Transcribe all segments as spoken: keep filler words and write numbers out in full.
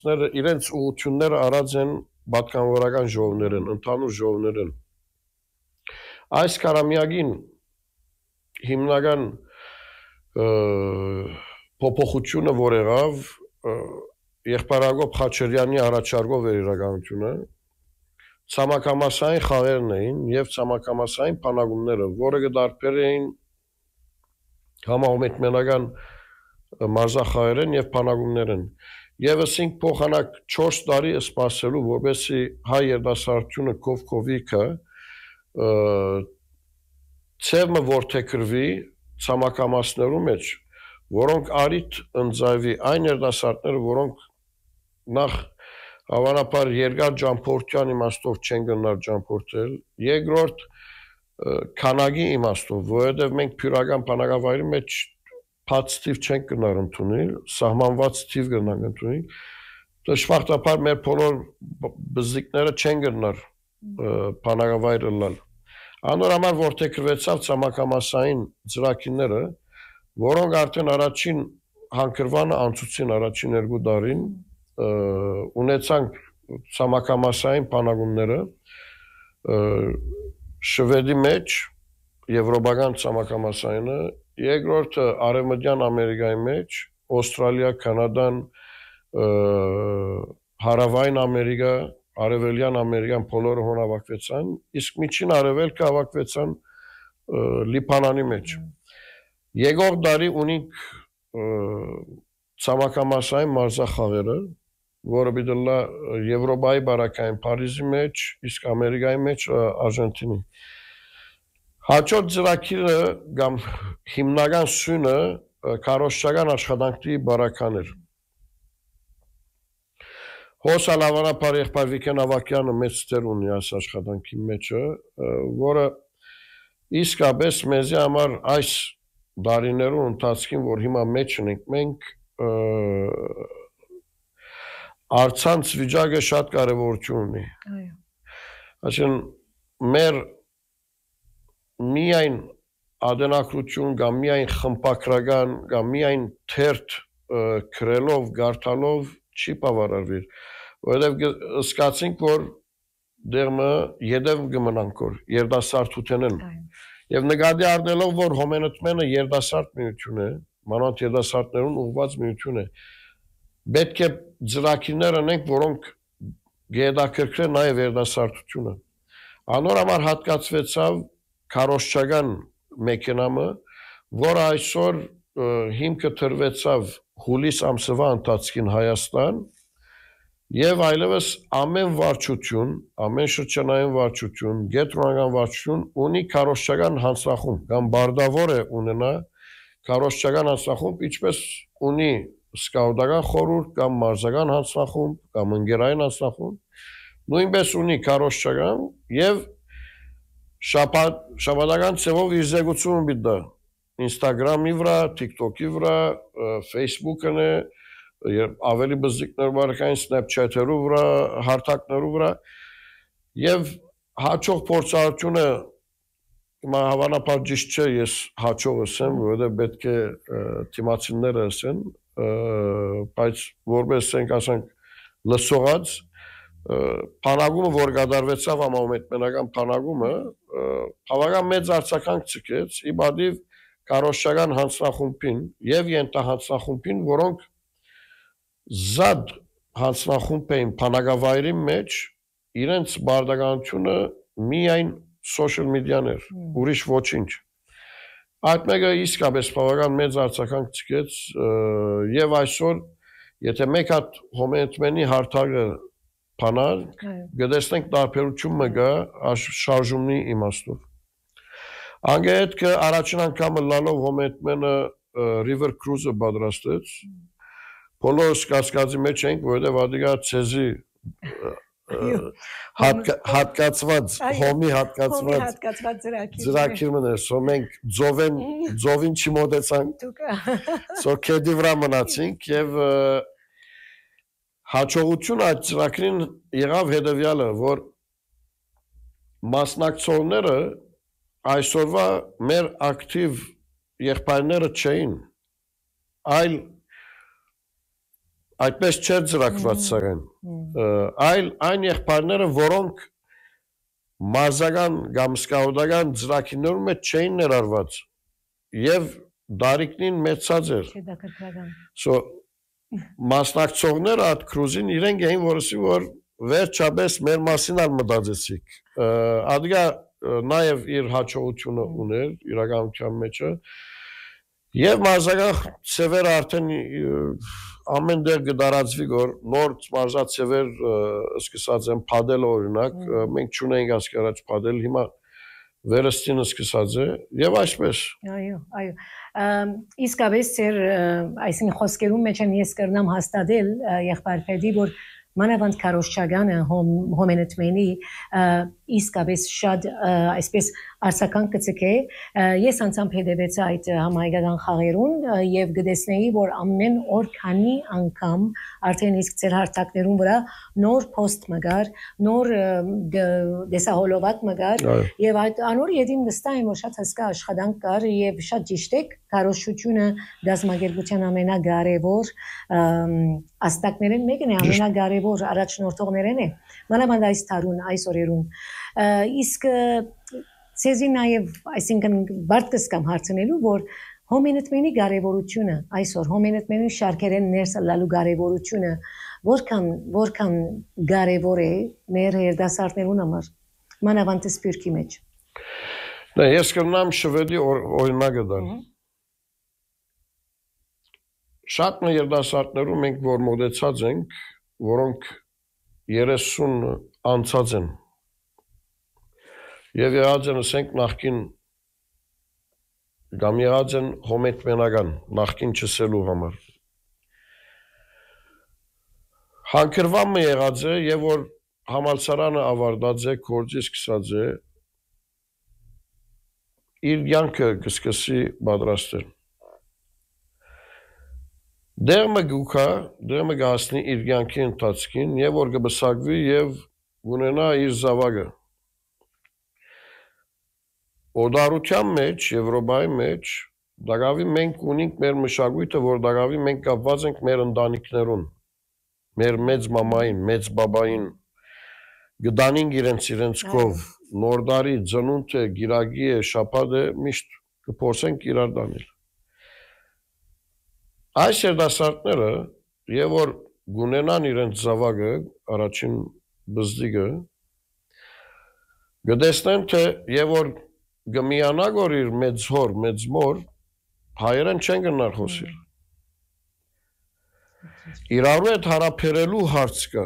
իրենց ուղղությունները արած են պատկանվորական ժողովներն, ընդհանուր ժողովներն։ Այս կարամյակին հիմնական փոփոխությունը, որ եղավ, Եղբայրագոբ Խաչատրյանի առաջարկով էր իրականությունը, ցամաքամասային խաղերն էին եւ ցամաքամասային բանակումները, որը կդարբերեին համահամետմենական մարզախաղերեն եւ բանակումներն։ Եվ ասենք փոխանակ չորս տարի սպասելու, որովհետեւ հայ երդասարտությունը կովկովիկը ցևը որթեքրվի ցամաքամասներու մեջ, որոնք արիտ ընձայվի այն երդասարտները, որոնք նախ հավանաբար երկար ճամփորդության իմաստով չեն գնար ճամփորդել, երկրորդ քանակի իմաստով, որովհետեւ մենք փյուրական բանակավայրի մեջ բաց թիվ չենք գնար ընդունել, սահմանված թիվ գնանք ընդունել, դժբախտաբար մեր բոլոր բզիկները չեն գնար բանակավայրը լալ։ Անոր համար որթեքրվեցավ ցամաքամասային ծրագիրները, որոնք արդեն առաջին հանգրվանը անցուցին առաջին երկու տարին, ունեցանք ցամաքամասային բանակումները Շվեդի մեջ, եվրոպական ցամաքամասայինը, երկրորդը Արևմտյան Ամերիկայի մեջ, Ավստրալիա, Կանադան, Հարավային Ամերիկա, Արևելյան Ամերիկան բոլորը հոն հավաքվեցան, իսկ միջին արևելքը հավաքվեցան Լիբանանի մեջ։ Եկող տարի ունենք ցամաքամասային մարզախաղերը, որը պիտի լա Եվրոպայի բարակային Փարիզի մեջ, իսկ Ամերիկայի մեջ Արժենտինի։ Հաջորդ ծրագիրը կամ հիմնական սյունը քարոզչական աշխատանքի բարական էր։ Հոսալ հավանաբար եղբայր Վիկեն Ավագյանը մեծ դեր ունի այս աշխատանքի մեջը, որը իսկապես մեզի համար այս դարիներու ընթացքին, որ հիմա մեջ ունենք, մենք արցանց վիճակը շատ կարևորություն ունի։ Այսինքն մեր միայն ադենակրություն կամ միայն խմբակրական կամ միայն թերթ գրելով, գարթալով չի բավարարվիր, որովհետև զգացինք, որ դերմը յետև կմնանք, որ երդասարտութեն են։ Եվ նկատի առնելով, որ հոմենտմենը երդասարտ միություն է, մանավանդ երդասարտներուն ուղղված միություն է, պետք է ծրագիրներ ունենք, որոնք կհետաքրքրեն նաև երդասարտությունը։ Անոր համար հատկացվեցավ քարոզչական մեքենամը, որը այսօր հիմքը տրվեցավ հուլիս ամսվա ընթացքին Հայաստան, եւ այլևս ամեն վարչություն, ամեն շրջանային վարչություն, գետրոնական վարչություն ունի քարոզչական հանձնախումբ, կամ բարդավոր է ունենա քարոզչական հանձնախումբ, ինչպես ունի սկաուտական խորհուրդ կամ մարզական հանձնախումբ կամ ընկերային հանձնախումբ, նույնպես ունի քարոզչական եւ շաբաթական ծևով իր զեկուցումը պիտի Instagram-ի վրա, TikTok-ի վրա, Facebook-ն է, ավելի բզիկներ բարակային Snapchat-երու վրա, հարթակներու վրա եւ հաջող փորձառությունը հիմա հավանաբար ճիշտ չէ, ես հաջող ասեմ, որովհետեւ պետք է թիմացիները ասեն, բայց որպես ասենք, ասենք լսողած Փանագումը, որ կատարվեցավ համամետմենական փանագումը, բավական մեծ արձագանք ցկեց, ի պատիվ քարոզչական հանձնախումբին եւ ենթահանձնախումբին, որոնք զատ հանձնախումբ էին փանագավայրի մեջ, իրենց բարդականությունը միայն social media-ներ, ուրիշ ոչինչ։ Այդ մեկը իսկապես բավական մեծ արձագանք ցկեց եւ այսօր, եթե մեկ հատ հոմենտմենի հարթակը Փանալ, գտեսնենք տարբերություն մը գա շարժումնի իմաստով։ Անգետ կը առաջին անգամը լալով հոմենտմենը River Cruise-ը պատրաստեց, բոլորս կասկածի մեջ ենք, որովհետև ադիգա ցեզի հատկացված, հոմի հատկացված ծրագիր մներ, սո մենք ձովին չմոտեցանք, սո կեդի վրա մնացինք և հաջողություն այդ ծրագրին եղավ հետևյալը, որ մասնակցողները այսօրվա մեր ակտիվ եղբայրները չէին, այլ այդպես չէր ծրագրված սակայն։ Այլ այն եղբայրները, որոնք մարզական կամ սկաուտական ծրագրերում մեջ չէին ներառված եւ դարիքնին մեծած էր։ So մասնակցողները այդ կրուզին իրենք էին որսի որ վերջապես մեր մասին ալ մտածեցիք։ Ադիգա նաեւ իր հաջողությունը ուներ իրականության մեջը եւ մարզական ծևերը արդեն ամեն դեր կդարածվի որ նոր մարզացևեր սկսած են падել օրինակ մենք չունենք ասկարած падել հիմա վերստինը սկսած է եւ այսպես այո այո իսկապես ծեր այսին խոսքերում մեջ ես կրնամ հաստատել եղբայր Փեդի որ մանավանդ քարոշչագանը հոմենետմենի իսկապես շատ այսպես արցական կծկե ես անցամ հետևեցի այդ համայնքական խաղերուն եւ գտեսնեի որ ամեն օր քանի անգամ արդեն իսկ ծեր հարթակներուն վրա նոր post մգար նոր դեսահոլովակ մգար եւ այդ անոր յետին վստահ եմ որ շատ հսկա աշխատանք կար եւ շատ ճիշտ է քարոշչությունը դասմագերբության ամենակարևոր աստակներն մեկն է ամենակարևոր առաջնորդողներն է մանավանդ այս տարուն այս օրերուն իսկ ցեզի նաեւ այսինքն բարդ կսկամ հարցնելու որ հոմենետմենի կարևորությունը այսօր հոմենետմենի շարքերեն ներս լալու կարևորությունը որքան որքան կարևոր է մեր երդասարտներուն համար մանավանդ սպիրկի մեջ Դա ես կնամ շվեդի օրինակը դալ Շատ երդասարտներում մենք որ մոդեցած ենք որոնք երեսուն անցած են Եվ եղած են ասենք նախքին կամ եղած են հոմետմենական նախքին չսելու համար Հանկրվամը եղած է եւ որ համալսարանը ավարտած է կորձի սկսած է իր յանքը կսկսի պատրաստել Դերմը գուքա դերմը գասնի իր յանքի ընթացքին եւ որ կբսակվի եւ ունենա իր զավակը Օդարության մեջ, Եվրոպայի մեջ, դակավի մենք ունենք մեր մշակույթը, որ դակավի մենք կապված ենք մեր ընտանիքներուն, մեր մեծ մամային, մեծ բաբային, գդանինք իրենց իրենց կով, նորդարի, ծնունդ է, գիրագի է, շապատ է, միշտ կփորձենք իրար դանել։ Այս երդասարտները, եւ որ գունենան իրենց զավակը, առաջին բզդիգը, գտեսնեն թե եւ որ Գմիանա որ իր մեծ հոր, մեծ մոր, հայերեն չեն գնար խոսիլ։ Իրարու հետ հարապերելու հարց կա,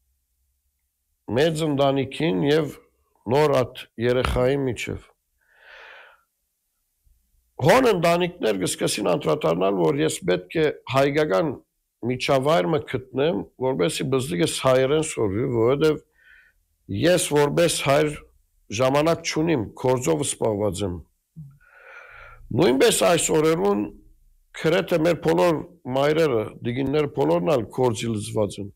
մեծ ընտանիքին եւ նոր այդ երեխայի միջև։ Հոն ընտանիքներ կսկսին անդրադառնալ, որ ես պետք է հայկական միջավայրը գտնեմ, որովհետեւ բզդիգս հայերեն սովորի, որովհետեւ ես որպես հայր ժամանակ չունիմ, կորձով սպաղված եմ։ Նույնպես այս օրերուն քրեթե մեր բոլոր մայրերը, դիգինները բոլորն ալ կորձի լծված են։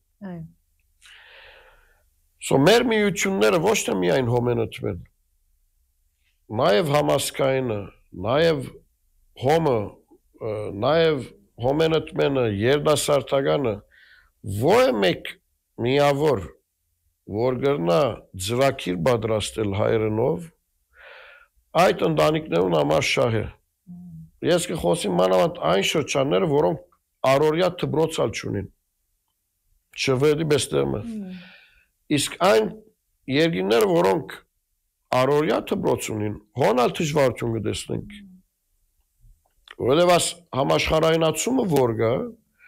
So մեր միությունները ոչ թե միայն հոմենտում են։ Նաև համասկայինը, նաև հոմը, նաև հոմենտմենը, երդասարտականը, ո՞ր է մեկ միավոր որ գրնա ծրագիր պատրաստել հայերենով, այդ ընտանիքներուն համար շահ է։ Ես կխոսեմ մանավանդ այն շրջանները, որոնք առօրյա դպրոցալ չունին։ Շվեդի բեստերմը։ Իսկ այն երկիները, որոնք առօրյա դպրոց ունին, հոնալ դժվարություն կտեսնենք։ Որովհետև այս համաշխարհայնացումը որ կա,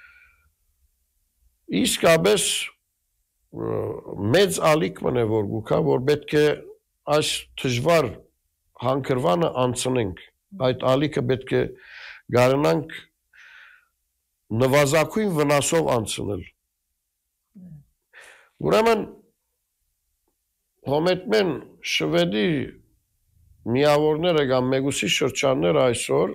իսկապես մեծ ալիք մնե որ գուքա, որ պետք է այս դժվար հանգրվանը անցնենք, այդ ալիքը պետք է գարնանք նվազագույն վնասով անցնել։ Ուրեմն հոմետմեն շվեդի միավորները կամ մեգուսի շրջանները այսօր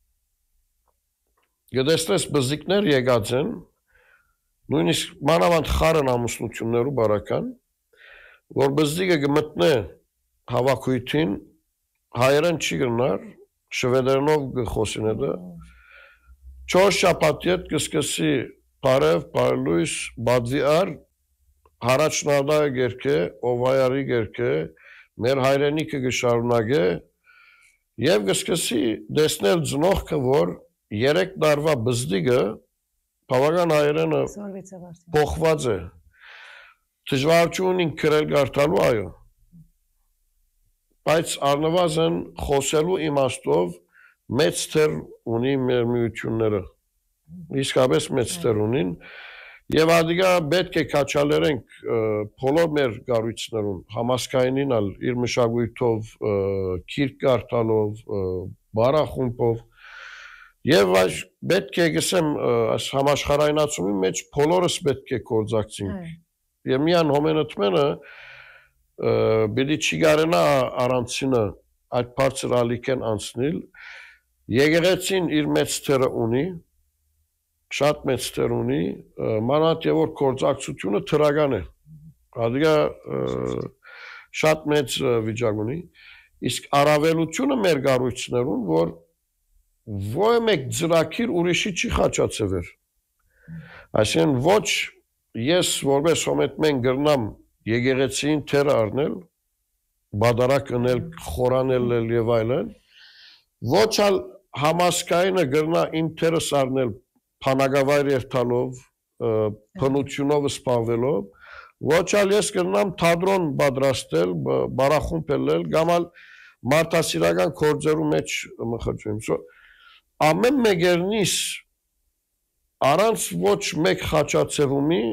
գտեսնես բզիկներ եկած են Նույնիսկ մանավանդ խարն ամուսնություններու բարական, որ բզդիգը գմտնե հավաքույթին, հայերեն չի գնար, շվեդերնով գխոսին է դա, չոր շապատի հետ կսկսի Բարև, բարելույս, բադվիար, հարաճնադա գերք է, օվայարի գերք է, մեր հայրենիքը գշարունակ է, և գսկսի դեսնել ձնողքը, որ երեք դարվա բզդիգը բավական հայերենը փոխված է, դժվարություն ունին գրել կարդալու, այո, բայց առնվազն խոսելու իմաստով մեծ թեր ունի մեր միությունները, իսկապես մեծ թեր ունին, և ադիգա պետք է կաչալերենք բոլոր մեր գառույցներուն, համասկայնին ալ իր մշակույթով, գիրք կարդալով, բառախումբով, և պետք է գսեմ համաշխարհայնացումի մեջ բոլորս պետք է գործակցենք, և միան հոմենըթմենը բիդի չի գարենա առանցինը այդ բարձր ալիքեն անցնիլ, եկեղեցին իր մեծ թերը ունի, շատ մեծ թեր ունի, մանավանդ և որ գործակցությունը թրական է, ադիգա շատ մեծ վիճակ ունի, իսկ առավելությունը մեր գառույցներուն, որ ոչ մեկ ծրագիր ուրիշի չի խաչացևեր, այսինքն ոչ ես որպես հոմետմեն գրնամ եկեղեցին թերը առնել, բադարակ ընել, խորանել և այլն, ոչ ալ համասկայինը գրնա իմ թերս առնել փանագավայր երթալով, փնությունով սպավելով, ոչ ալ ես գրնամ թադրոն բադրաստել, բարախումբ ելել, կամ ալ մարդասիրական կործերու մեջ մխրջում։ Ամեն մեկերնիս առանց ոչ մեկ խաչացևումի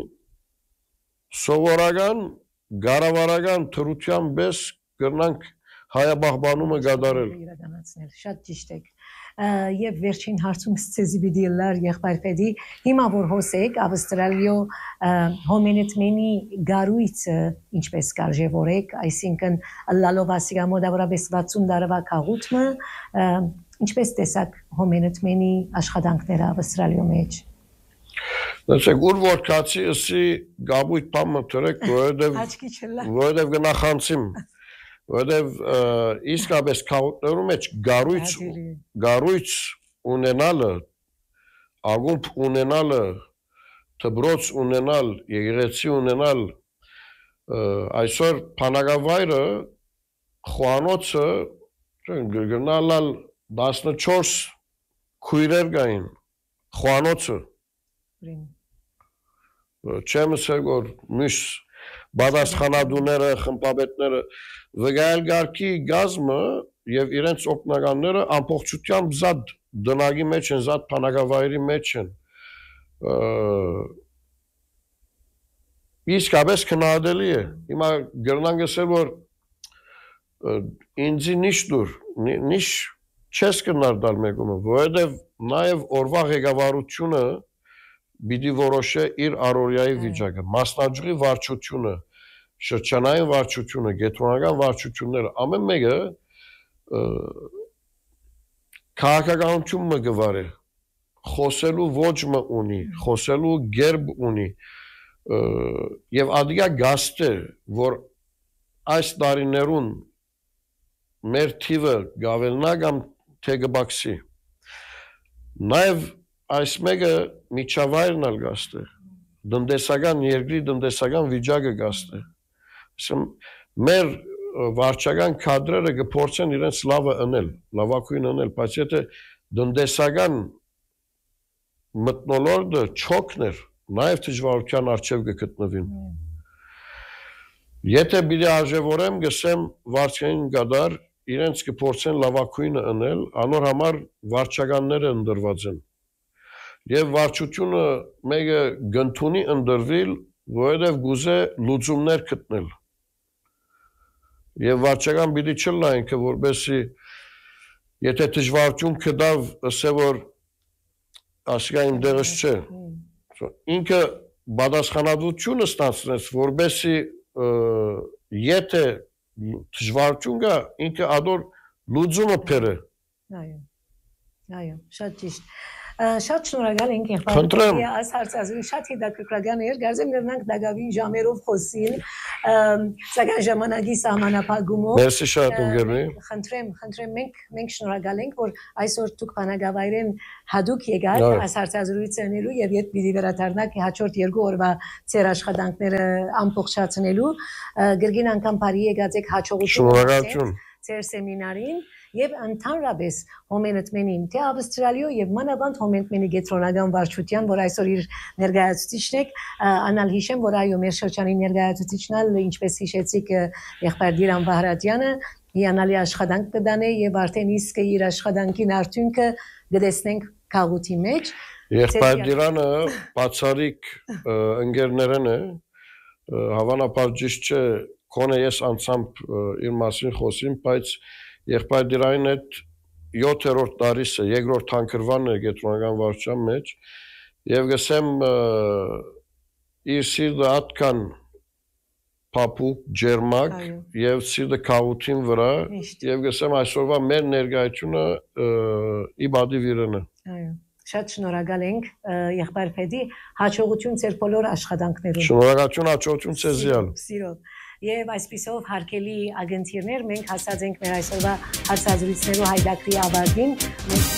սովորական, գարավարական թրության բես գրնանք հայաբաղբանումը գադարել։ Շատ ճիշտ եք։ Եվ վերջին հարցումս ցեզի պիտի լար եղբայրպետի, հիմա որ հոսեք Ավստրալիո հոմենեթմենի գառույցը ինչպես կարժևորեք, այսինքն լալով ասիգա մոտավորապես վաթսուն տարվա քաղուտը, ինչպես տեսակ հոմենեթմենի աշխատանքները Ավստրալիո մեջ։ Դասեք ուր որ կացի ըսի գաբույթ պամը թրեք, որովհետև գնախանցիմ, որովհետև իսկապես քաղուտներու մեջ գառույց ունենալը, ագումբ ունենալը, դպրոց ունենալ, եկեղեցի ունենալ, այսօր փանագավայրը, խոհանոցը, գնալալ տասնչորս քույրեր կային, խոհանոցը, չեմ ասել, որ մյուս բադասխանադուները, խմբապետները վգայել գարկի գազմը և իրենց օգնականները ամբողջությամբ զատ դնագի մեջ են, զատ փանագավայրի մեջ են, իսկապես քննադելի է, հիմա գրնանք ասել, որ ինձի նիշ դուր, նիշ չես կնար դալ մեկումը, որովհետև նաև օրվա ղեկավարությունը պիտի որոշե իր առօրյայի վիճակը, մասնաճյուղի վարչությունը, շրջանային վարչությունը, կենտրոնական վարչությունները, ամեն մեկը քաղաքականությունը գվարե, խոսելու ոճը ունի, խոսելու գերբ ունի, և ադիգա գաստ է, որ այս տարիներուն մեր թիվը գավելնա կամ թե գբաքսի, նաև այս մեկը միջավայրն ալ գաստ է, դնդեսական երկրի դնդեսական վիճակը գաստ է, մեր վարչական կադրերը կփորձեն իրենց լավը ընել, լավակույն ընել, բայց եթե դնդեսական մտնոլորդը չոքներ, նաև դժվարության առջև կգտնվին։ Եթե պիտի արժևորեմ, գսեմ վարչային կադար, իրենց կփորձեն լավակույնը ընել, անոր համար վարչականները ընդրված են։ Եվ վարչությունը մեկը գնդունի ընդրվիլ, որովհետև գուզե լուծումներ գտնել։ Եվ վարչական պիտի չլա ինքը, որպեսզի եթե դժվարություն կդավ, ասե որ ասիկա իմ դեղս չէ։ Ինքը բադասխանատվությունը ստացնեց, որպեսզի եթե դժվարություն կա, ինքը ադոր լուծումը բերե։ Այո, այո, շատ ճիշտ։ Շատ շնորհակալ ենք Խնդրեմ։ այս հարցազրույցը շատ հետաքրքրական էր, կարծեմ կրնանք դակավին ժամերով խոսել, սակայն ժամանակի սահմանափակումով։ Մերսի շատ ընկերներ։ Խնդրեմ, խնդրեմ մենք մենք շնորհակալ ենք, որ այսօր դուք բանագավայրեն հadoop եկաք այս հարցազրույցը անելու եւ երբ պիտի վերադառնաք հաջորդ երկու օրվա ծեր աշխատանքները ամբողջացնելու, գրգին անգամ բարի եկած եք հաջողություն։ Շնորհակալություն։ Ծեր սեմինարին եւ ընդհանրապես հոմենտմենին թե ավստրալիո եւ մանավանդ հոմենտմենի գետրոնական վարչության, որ այսօր իր ներկայացուցիչն եք, անալ հիշեմ, որ այո մեր շրջանի ներկայացուցիչն ալ ինչպես հիշեցիք եղբայր Դիրան Վահրատյանը հիանալի աշխատանք կդանե եւ արդեն իսկ իր աշխատանքին արդյունքը գտեսնենք քաղուտի մեջ։ Եղբայր Դիրանը բացառիկ ընկերներն է, հավանաբար ճիշտ չէ, քոնե ես անցամբ իր մասին խոսիմ, բայց եղբայր Դիրանին հետ յոթերորդ տարիս է, երկրորդ թանկրվանն է գետրոնական վարչության մեջ եւ գսեմ իր սիրտը ատկան փափուկ, ջերմակ եւ սիրտը քաղուտին վրա եւ գսեմ այսօրվա մեր ներկայությունը իբադի վիրենը։ Այո, շատ շնորհակալ ենք եղբայր Փեդի, հաջողություն ձեր բոլոր աշխատանքներում։ Շնորհակալություն, հաջողություն ցեզիալ։ Սիրով։ Եվ այսպիսով հարկելի ագենտիրներ մենք հասած ենք մեր այսօրվա հարցազրույցներու հայդակրի ավարտին։